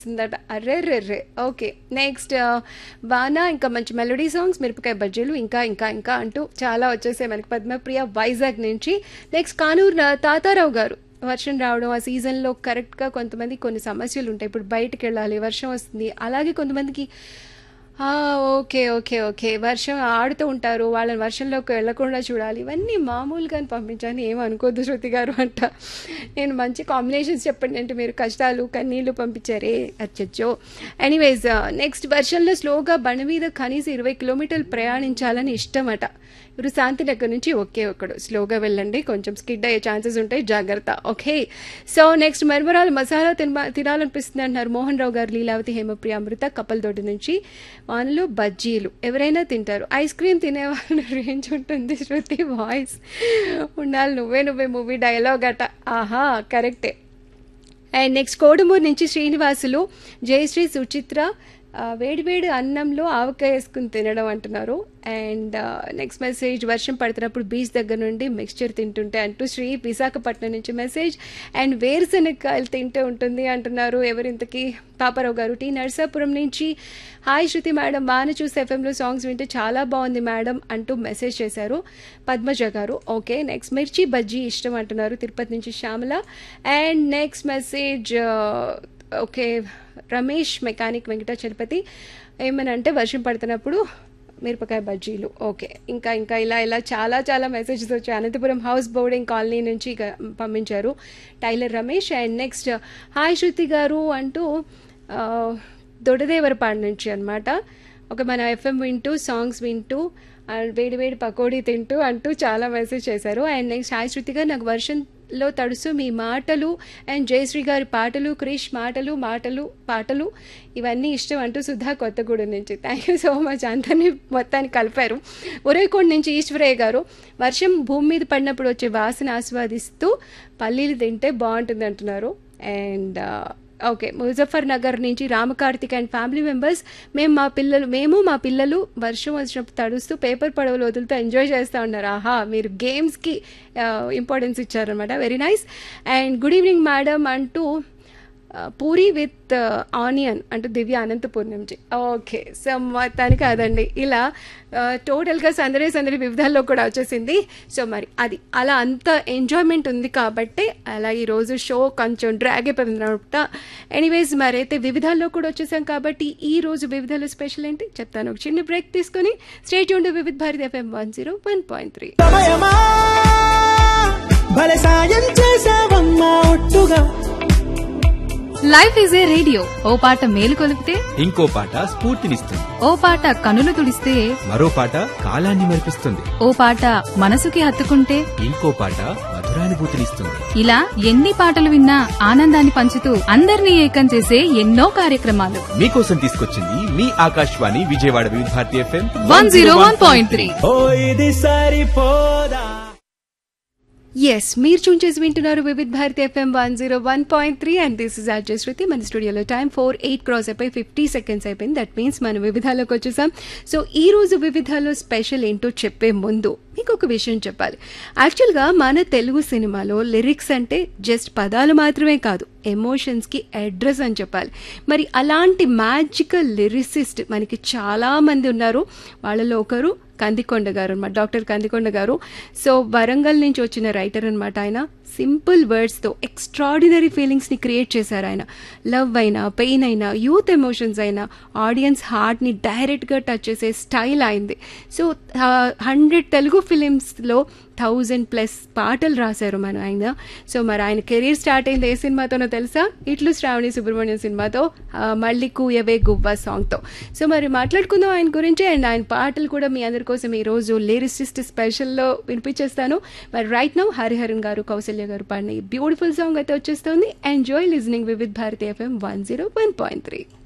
that అర్రెర్రెర్రే okay next వాన ఇంకా మంచి మెలోడీ సాంగ్స్ మిరపకాయ బజ్జీలు ఇంకా ఇంకా ఇంకా అంటూ చాలా వచ్చేసాయి మనకి పద్మప్రియ వైజాగ్ నుంచి నెక్స్ట్ కానూరు తాతారావు గారు వర్షం రావడం ఆ సీజన్లో కరెక్ట్గా కొంతమంది కొన్ని సమస్యలు ఉంటాయి ఇప్పుడు బయటకు వెళ్ళాలి వర్షం వస్తుంది అలాగే కొంతమందికి ఓకే ఓకే ఓకే వర్షం ఆడుతూ ఉంటారు వాళ్ళని వర్షంలోకి వెళ్ళకుండా చూడాలి ఇవన్నీ మామూలుగా పంపించాను ఏమనుకోద్దు శృతి గారు అంట నేను మంచి కాంబినేషన్స్ చెప్పండి అంటే మీరు కష్టాలు కన్నీళ్ళు పంపించారే అచ్చచ్చో ఎనీవేస్ నెక్స్ట్ వర్షంలో స్లోగా బండి మీద కనీసం 20 కిలోమీటర్లు ప్రయాణించాలని ఇష్టమట ఇప్పుడు శాంతినగర్ నుంచి ఒకే ఒక్కడు స్లోగా వెళ్ళండి కొంచెం స్కిడ్ అయ్యే ఛాన్సెస్ ఉంటాయి జాగ్రత్త ఓకే సో నెక్స్ట్ మరమరాలు మసాలా తినాలనిపిస్తుంది అంటున్నారు మోహన్ రావు గారు లీలావతి హేమప్రియ అమృత కప్పలతోటి నుంచి వానలు బజ్జీలు ఎవరైనా తింటారు ఐస్ క్రీమ్ తినేవాళ్ళ రేంజ్ ఉంటుంది శృతి వాయిస్ ఉండాలి నువ్వే మూవీ డైలాగ్ అట ఆహా కరెక్టే అండ్ నెక్స్ట్ కోడుమూరు నుంచి శ్రీనివాసులు జయశ్రీ సుచిత్ర వేడివేడి అన్నంలో ఆవకాయ వేసుకుని తినడం అంటున్నారు అండ్ నెక్స్ట్ మెసేజ్ వర్షం పడుతున్నప్పుడు బీచ్ దగ్గర నుండి మిక్స్చర్ తింటుంటే అంటూ శ్రీ విశాఖపట్నం నుంచి మెసేజ్ అండ్ వేరుశనగకాయలు తింటూ ఉంటుంది అంటున్నారు ఎవరింతకి పాపారావు గారు టీ నర్సాపురం నుంచి హాయ్ శృతి మేడం బాగా చూసి ఎఫ్ఎంలో సాంగ్స్ వింటే చాలా బాగుంది మేడం అంటూ మెసేజ్ చేశారు పద్మజ గారు ఓకే నెక్స్ట్ మిర్చి బజ్జీ ఇష్టం అంటున్నారు తిరుపతి నుంచి Shyamala and next message okay Ramesh mechanic Venkatachalapathi ఏమనంటే వర్షం పడుతున్నప్పుడు మిరపకాయ బజ్జీలు ఓకే ఇంకా ఇంకా ఇలా చాలా చాలా మెసేజెస్ వచ్చాయి అనంతపురం హౌస్ బోర్డింగ్ కాలనీ నుంచి పంపించారు tailor Ramesh and next hi శృతి గారు అంటూ దొడదేవరపాడు నుంచి అనమాట ఒక మన ఎఫ్ఎం వింటూ సాంగ్స్ వింటూ వేడి పాకోడీ తింటూ అంటూ చాలా మెసేజ్ చేశారు అండ్ నెక్స్ట్ హాయ్ శృతి గారు నాకు వర్షంలో తడుసు మీ మాటలు అండ్ జయశ్రీ గారి పాటలు క్రిష్ పాటలు ఇవన్నీ ఇష్టం అంటూ సుధా కొత్తగూడెం నుంచి థ్యాంక్ యూ సో మచ్ అందరినీ మొత్తాన్ని కలిపారు ఉరవకోట నుంచి ఈశ్వరయ్య గారు వర్షం భూమి మీద పడినప్పుడు వచ్చే వాసన ఆస్వాదిస్తూ పల్లీలు తింటే బాగుంటుంది అంటున్నారు అండ్ ఓకే ముజఫర్ నగర్ నుంచి రామకార్తిక్ అండ్ ఫ్యామిలీ మెంబర్స్ మేము మా పిల్లలు వర్షం వచ్చినప్పుడు తడుస్తూ పేపర్ పడవలు వదులుతూ ఎంజాయ్ చేస్తూ ఉన్నారు ఆహా మీరు గేమ్స్కి ఇంపార్టెన్స్ ఇచ్చారనమాట very nice and good evening madam అంటూ పూరి విత్ ఆనియన్ అంటూ దివ్య అనంతపూర్ నుంచి ఓకే సో మొత్తానికి కాదండి ఇలా టోటల్గా సందడి వివిధాల్లో కూడా వచ్చేసింది సో మరి అది అలా అంత ఎంజాయ్మెంట్ ఉంది కాబట్టి అలా ఈరోజు షో కొంచెం డ్రాగ్ అయిపోయింది అనమాట ఎనీవేస్ మరి అయితే వివిధాల్లో కూడా వచ్చేసాం కాబట్టి ఈ రోజు వివిధాల్లో స్పెషల్ ఏంటి చెప్తాను ఒక చిన్న బ్రేక్ తీసుకొని stay tune to Vividh Bharati FM 101.3 life is a radio ఓ పాట మేలు కొలిపితే ఇంకో పాట స్ఫూర్తినిస్తుంది ఓ పాట కనులు తుడిస్తే మరో పాట కాలాన్ని మరిపిస్తుంది ఓ పాట మనసుకి హత్తుకుంటే ఇంకో పాట మధురానుభూతినిస్తుంది ఇలా ఎన్ని పాటలు విన్నా ఆనందాన్ని పంచుతూ అందరినీ ఏకం చేసే ఎన్నో కార్యక్రమాలు మీకోసం తీసుకొచ్చింది మీ ఆకాశవాణి విజయవాడ వివిధ భారతి ఎఫ్ఎం 101.3 ఎస్ మీరు చూన్ చేసి వింటున్నారు Vividh Bharati FM 101.3 and this is RJ శృతి మన స్టూడియోలో టైం 4:08 క్రాస్ అయిపోయి 50 సెకండ్స్ అయిపోయింది దట్ మీన్స్ మనం వివిధాలోకి వచ్చేసాం సో ఈ రోజు వివిధాలో స్పెషల్ ఏంటో చెప్పే ముందు మీకు ఒక విషయం చెప్పాలి యాక్చువల్గా మన తెలుగు సినిమాలో లిరిక్స్ అంటే జస్ట్ పదాలు మాత్రమే కాదు ఎమోషన్స్కి అడ్రస్ అని చెప్పాలి మరి అలాంటి మ్యాజికల్ లిరిసిస్ట్ మనకి చాలామంది ఉన్నారు వాళ్ళలో ఒకరు కందికొండ గారు అనమాట డాక్టర్ కందికొండ గారు సో వరంగల్ నుంచి వచ్చిన రైటర్ అనమాట ఆయన సింపుల్ వర్డ్స్తో ఎక్స్ట్రాడినరీ ఫీలింగ్స్ని క్రియేట్ చేశారు ఆయన లవ్ అయినా పెయిన్ అయినా యూత్ ఎమోషన్స్ అయినా ఆడియన్స్ హార్ట్ని డైరెక్ట్గా టచ్ చేసే స్టైల్ అయింది సో 100 తెలుగు ఫిలిమ్స్లో 1000+ పాటలు రాశారు మన ఆయన సో మరి ఆయన కెరీర్ స్టార్ట్ అయింది ఏ సినిమాతోనో తెలుసా ఇట్లు శ్రావణి సుబ్రహ్మణ్యం సినిమాతో మళ్ళీ కూయవే గువ్వా సాంగ్తో సో మరి మాట్లాడుకుందాం ఆయన గురించి అండ్ ఆయన పాటలు కూడా మీ అందరి కోసం ఈరోజు లిరిసిస్ట్ స్పెషల్లో వినిపించేస్తాను మరి రైట్ నౌ హరిహరన్ గారు కౌసల్య గారు పాడిన ఈ బ్యూటిఫుల్ సాంగ్ అయితే వచ్చేస్తుంది enjoy listening Vividh Bharati FM 101.3